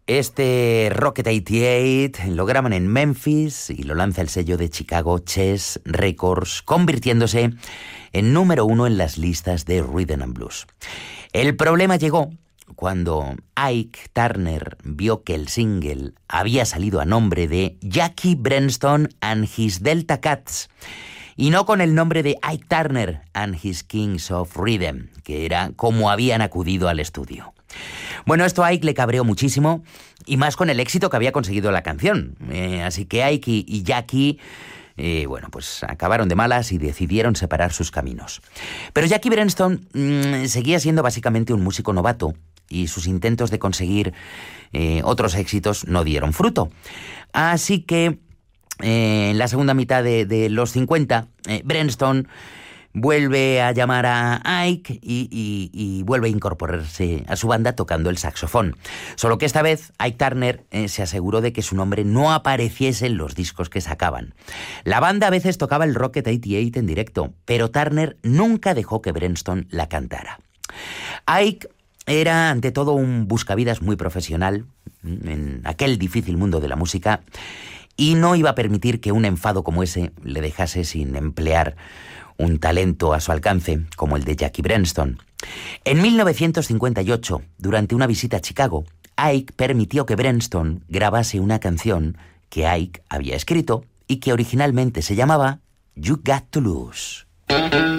Este Rocket 88 lo graban en Memphis y lo lanza el sello de Chicago Chess Records, convirtiéndose en número 1 en las listas de Rhythm and Blues. El problema llegó cuando Ike Turner vio que el single había salido a nombre de Jackie Brenston and His Delta Cats y no con el nombre de Ike Turner and His Kings of Rhythm, que era como habían acudido al estudio. Bueno, esto a Ike le cabreó muchísimo, y más con el éxito que había conseguido la canción. Así que Ike y Jackie, pues acabaron de malas y decidieron separar sus caminos. Pero Jackie Brenston seguía siendo básicamente un músico novato, y sus intentos de conseguir otros éxitos no dieron fruto. Así que en la segunda mitad de los 50, Brenston vuelve a llamar a Ike y vuelve a incorporarse a su banda tocando el saxofón. Solo que esta vez Ike Turner se aseguró de que su nombre no apareciese en los discos que sacaban. La banda a veces tocaba el Rocket 88 en directo, pero Turner nunca dejó que Brenston la cantara. Ike era ante todo un buscavidas muy profesional en aquel difícil mundo de la música, y no iba a permitir que un enfado como ese le dejase sin emplear un talento a su alcance como el de Jackie Brenston. En 1958, durante una visita a Chicago, Ike permitió que Brenston grabase una canción que Ike había escrito y que originalmente se llamaba You Got to Lose.